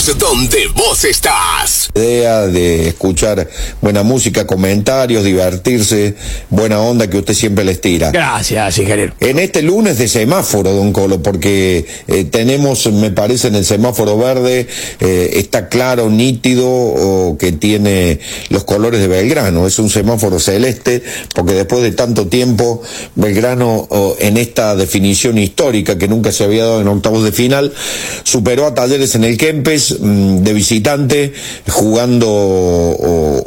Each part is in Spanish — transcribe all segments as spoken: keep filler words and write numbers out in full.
Donde vos estás. Idea de escuchar buena música, comentarios, divertirse, buena onda que usted siempre les tira. Gracias, ingeniero. En este lunes de semáforo, don Colo, porque eh, tenemos, me parece, en el semáforo verde, eh, está claro, nítido, o que tiene los colores de Belgrano. Es un semáforo celeste, porque después de tanto tiempo, Belgrano, oh, en esta definición histórica que nunca se había dado en octavos de final, superó a Talleres en el Kempes, de visitante, jugando o,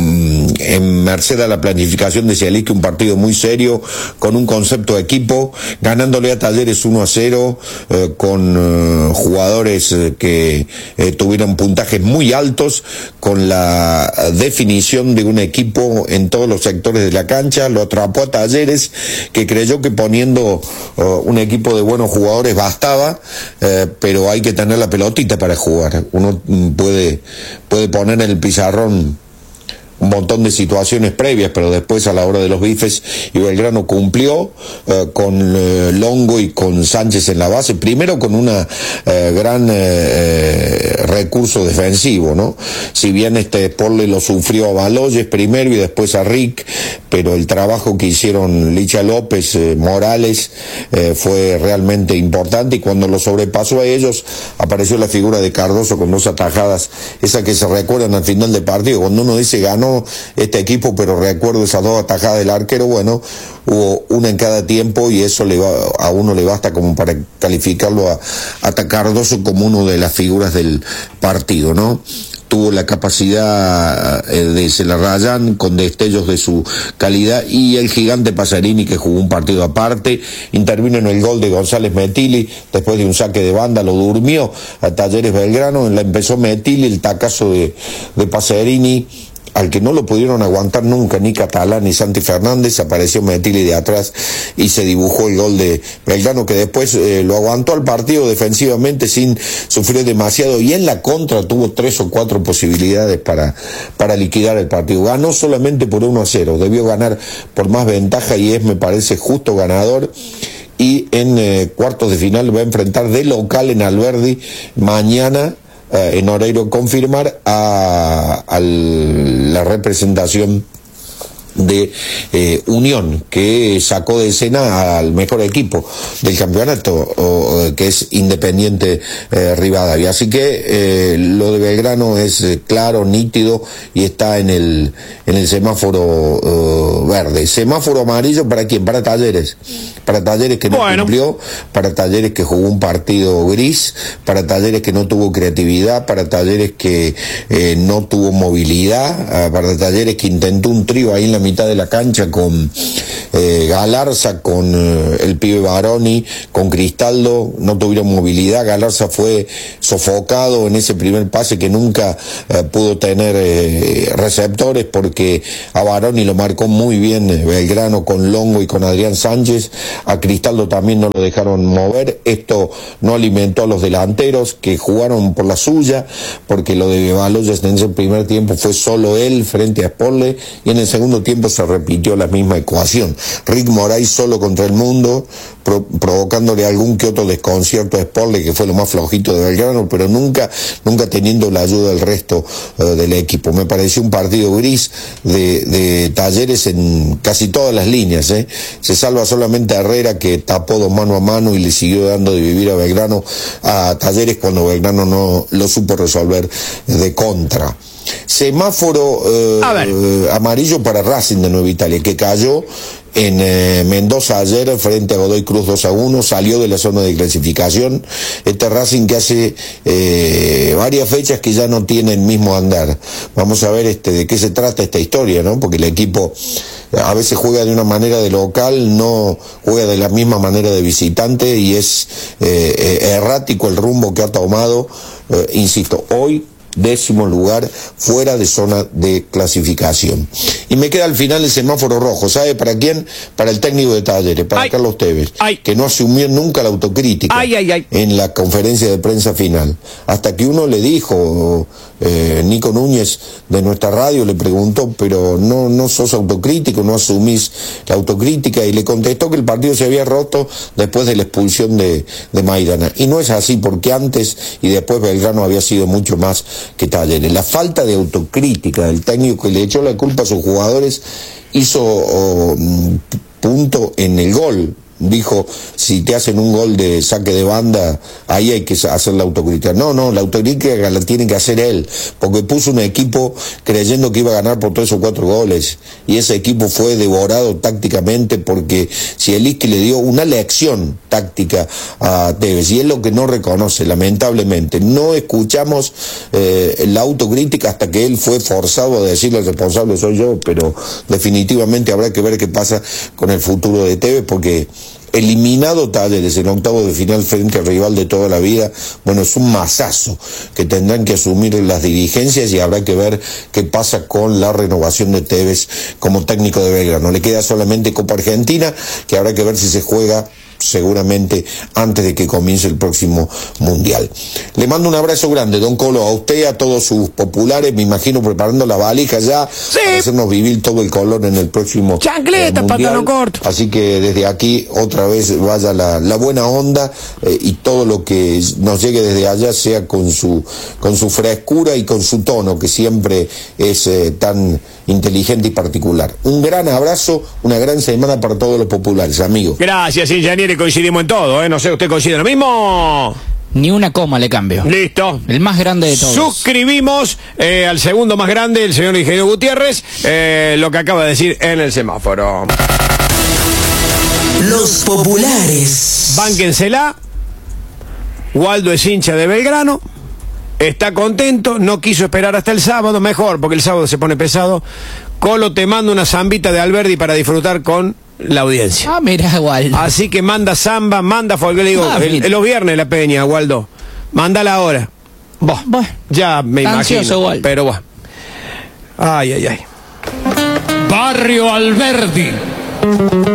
en merced a la planificación de Cialiski, un partido muy serio, con un concepto de equipo, ganándole a Talleres uno a cero, eh, con eh, jugadores eh, que eh, tuvieron puntajes muy altos, con la definición de un equipo en todos los sectores de la cancha. Lo atrapó a Talleres, que creyó que poniendo eh, un equipo de buenos jugadores bastaba, eh, pero hay que tener la pelotita para jugar. Uno puede, puede poner en el pizarrón un montón de situaciones previas, pero después a la hora de los bifes, y Belgrano cumplió eh, con eh, Longo y con Sánchez en la base, primero con una eh, gran eh, recurso defensivo, ¿no? Si bien este Sporle lo sufrió a Baloyes primero y después a Rick, pero el trabajo que hicieron Licha López, eh, Morales, eh, fue realmente importante, y cuando lo sobrepasó a ellos, apareció la figura de Cardoso con dos atajadas, esa que se recuerdan al final del partido, cuando uno dice ganó este equipo, pero recuerdo esas dos atajadas del arquero. Bueno, hubo una en cada tiempo, y eso le va, a uno le basta como para calificarlo a, a Cardoso como uno de las figuras del partido, ¿no? Tuvo la capacidad de Celarrayán con destellos de su calidad, y el gigante Pasarini, que jugó un partido aparte, intervino en el gol de González Metilli, después de un saque de banda, lo durmió a Talleres Belgrano, la empezó Metilli, el tacazo de, de Pasarini, al que no lo pudieron aguantar nunca ni Catalán ni Santi Fernández, apareció Metilli de atrás y se dibujó el gol de Belgrano, que después eh, lo aguantó al partido defensivamente sin sufrir demasiado, y en la contra tuvo tres o cuatro posibilidades para, para liquidar el partido. Ganó solamente por uno a cero, debió ganar por más ventaja, y es, me parece, justo ganador. Y en eh, cuartos de final va a enfrentar de local en Alberdi mañana, Uh, en horario confirmar a, a la representación de eh, Unión, que sacó de escena al mejor equipo del campeonato, o, que es Independiente eh, Rivadavia. Así que eh, lo de Belgrano es eh, claro, nítido, y está en el en el semáforo uh, verde. Semáforo amarillo, ¿para quién? Para Talleres. Para Talleres que no bueno. cumplió, para Talleres que jugó un partido gris, para Talleres que no tuvo creatividad, para Talleres que eh, no tuvo movilidad, uh, para Talleres que intentó un trío ahí en la mitad de la cancha con eh, Galarza, con eh, el pibe Baroni, con Cristaldo, no tuvieron movilidad. Galarza fue sofocado en ese primer pase que nunca eh, pudo tener eh, receptores, porque a Baroni lo marcó muy bien eh, Belgrano con Longo y con Adrián Sánchez. A Cristaldo también no lo dejaron mover. Esto no alimentó a los delanteros, que jugaron por la suya, porque lo de Baloyes en ese primer tiempo fue solo él frente a Sporle, y en el segundo tiempo se repitió la misma ecuación. Rick Moray solo contra el mundo, pro, provocándole algún que otro desconcierto a Sporle, que fue lo más flojito de Belgrano, pero nunca nunca teniendo la ayuda del resto uh, del equipo. Me pareció un partido gris de, de Talleres en casi todas las líneas, ¿eh? Se salva solamente a Herrera, que tapó dos mano a mano y le siguió dando de vivir a Belgrano, a Talleres, cuando Belgrano no lo supo resolver de contra. Semáforo eh, amarillo para Racing de Nueva Italia, que cayó en eh, Mendoza ayer frente a Godoy Cruz dos a uno, salió de la zona de clasificación. Este Racing que hace eh, varias fechas que ya no tiene el mismo andar. Vamos a ver este de qué se trata esta historia, ¿no? Porque el equipo a veces juega de una manera de local, no juega de la misma manera de visitante, y es eh, errático el rumbo que ha tomado. Eh, insisto, hoy décimo lugar, fuera de zona de clasificación. Y me queda al final el semáforo rojo. ¿Sabe para quién? Para el técnico de Talleres, para ay, Carlos Tevez, ay. que no asumió nunca la autocrítica ay, ay, ay. en la conferencia de prensa final. Hasta que uno le dijo, eh, Nico Núñez de nuestra radio le preguntó, pero no, no sos autocrítico, no asumís la autocrítica, y le contestó que el partido se había roto después de la expulsión de, de Maidana. Y no es así, porque antes y después Belgrano había sido mucho más que Talleres. La falta de autocrítica del técnico, que le echó la culpa a sus jugadores, hizo oh, punto en el gol. Dijo, si te hacen un gol de saque de banda, ahí hay que hacer la autocrítica. No, no, la autocrítica la tiene que hacer él, porque puso un equipo creyendo que iba a ganar por tres o cuatro goles, y ese equipo fue devorado tácticamente, porque Zielinski le dio una lección táctica a Tevez, y es lo que no reconoce, lamentablemente. No escuchamos eh, la autocrítica hasta que él fue forzado a decirle el responsable soy yo, pero definitivamente habrá que ver qué pasa con el futuro de Tevez, porque eliminado Talleres en octavo de final frente al rival de toda la vida, bueno, es un masazo que tendrán que asumir las dirigencias, y habrá que ver qué pasa con la renovación de Tevez como técnico de Belgrano. Le queda solamente Copa Argentina, que habrá que ver si se juega seguramente antes de que comience el próximo Mundial. Le mando un abrazo grande, don Colo, a usted, a todos sus populares, me imagino preparando la valija ya, sí, para hacernos vivir todo el color en el próximo chancleta, eh, pantalón corto. Así que desde aquí otra vez vaya la, la buena onda, eh, y todo lo que nos llegue desde allá sea con su, con su frescura y con su tono, que siempre es eh, tan inteligente y particular. Un gran abrazo, una gran semana para todos los populares, amigos. Gracias, ingeniero, y coincidimos en todo, ¿eh? No sé, ¿usted coincide lo mismo? Ni una coma le cambio. Listo. El más grande de todos. Suscribimos eh, al segundo más grande, el señor ingeniero Gutiérrez, eh, lo que acaba de decir en el semáforo. Los populares. Bánquensela. Waldo es hincha de Belgrano. Está contento, no quiso esperar hasta el sábado, mejor, porque el sábado se pone pesado. Colo, te mando una zambita de Alberdi para disfrutar con la audiencia. Ah, mira, Waldo. Así que manda samba, manda folclore. Digo, ah, el, el, los viernes la peña, Waldo. Mándala ahora. Vos. Bueno, ya me imagino. Waldo. Pero bueno. Ay, ay, ay. Barrio Alberdi.